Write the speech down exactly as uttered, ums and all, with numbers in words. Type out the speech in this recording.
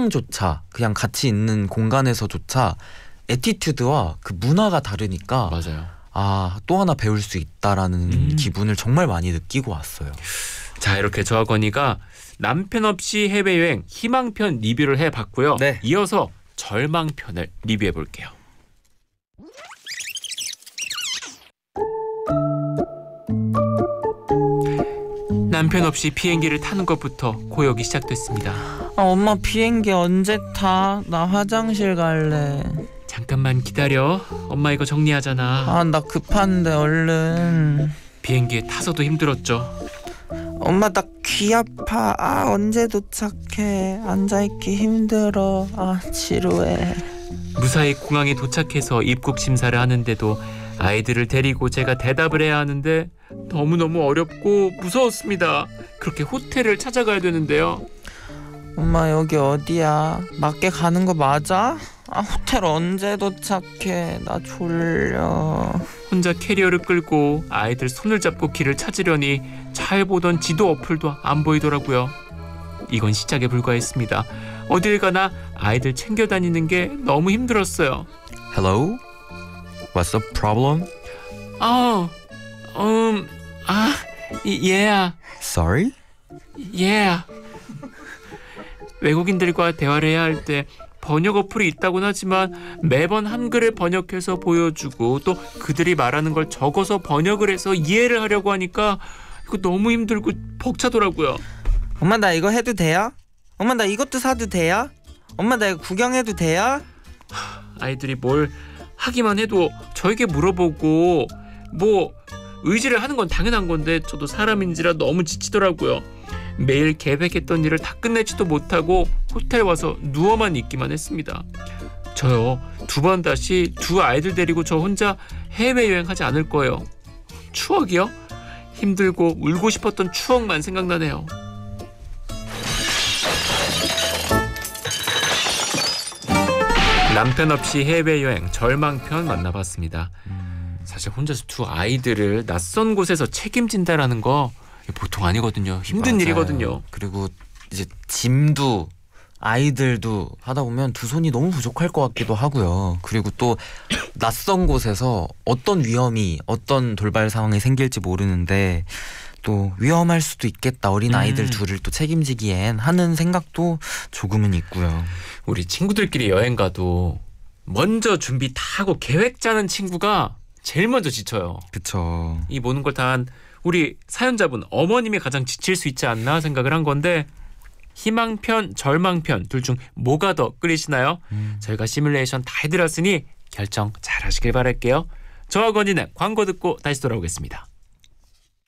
상황조차 그냥 같이 있는 공간에서조차 애티튜드와 그 문화가 다르니까 맞아요. 아, 또 하나 배울 수 있다라는 음. 기분을 정말 많이 느끼고 왔어요. 자, 이렇게 저와 건이가 남편 없이 해외여행 희망편 리뷰를 해봤고요. 네. 이어서 절망편을 리뷰해볼게요. 남편 없이 비행기를 타는 것부터 고역이 시작됐습니다. 아, 엄마 비행기 언제 타? 나 화장실 갈래. 잠깐만 기다려. 엄마 이거 정리하잖아. 아, 나 급한데 얼른. 비행기에 타서도 힘들었죠. 엄마 나 귀 아파. 아, 언제 도착해? 앉아있기 힘들어. 아, 지루해. 무사히 공항에 도착해서 입국 심사를 하는데도 아이들을 데리고 제가 대답을 해야 하는데 너무너무 어렵고 무서웠습니다. 그렇게 호텔을 찾아가야 되는데요. 엄마 여기 어디야? 맞게 가는 거 맞아? 아, 호텔 언제 도착해? 나 졸려. 혼자 캐리어를 끌고 아이들 손을 잡고 길을 찾으려니 잘 보던 지도 어플도 안 보이더라고요. 이건 시작에 불과했습니다. 어딜 가나 아이들 챙겨 다니는 게 너무 힘들었어요. Hello? What's the problem? 아, 음, 아, yeah, Sorry? yeah. 외국인들과 대화를 해야 할 때 번역 어플이 있다고는 하지만 매번 한글을 번역해서 보여주고 또 그들이 말하는 걸 적어서 번역을 해서 이해를 하려고 하니까 이거 너무 힘들고 벅차더라고요. 엄마 나 이거 해도 돼요? 엄마 나 이것도 사도 돼요? 엄마 나 이거 구경해도 돼요? 아이들이 뭘 하기만 해도 저에게 물어보고 뭐 의지를 하는 건 당연한 건데 저도 사람인지라 너무 지치더라고요. 매일 계획했던 일을 다 끝내지도 못하고 호텔 와서 누워만 있기만 했습니다. 저요 두 번 다시 두 아이들 데리고 저 혼자 해외여행하지 않을 거예요. 추억이요? 힘들고 울고 싶었던 추억만 생각나네요. 남편 없이 해외여행 절망편 만나봤습니다. 사실 혼자서 두 아이들을 낯선 곳에서 책임진다라는 거 보통 아니거든요. 힘든 맞아요. 일이거든요. 그리고 이제 짐도 아이들도 하다 보면 두 손이 너무 부족할 것 같기도 하고요. 그리고 또 낯선 곳에서 어떤 위험이 어떤 돌발 상황이 생길지 모르는데 또 위험할 수도 있겠다. 어린 아이들 음. 둘을 또 책임지기엔 하는 생각도 조금은 있고요. 우리 친구들끼리 여행 가도 먼저 준비 다 하고 계획 짜는 친구가 제일 먼저 지쳐요. 그쵸. 이 모든 걸 다 한 우리 사연자분 어머님이 가장 지칠 수 있지 않나 생각을 한 건데 희망편, 절망편 둘 중 뭐가 더 끌리시나요? 음. 저희가 시뮬레이션 다 해드렸으니 결정 잘 하시길 바랄게요. 저와 건이는 광고 듣고 다시 돌아오겠습니다.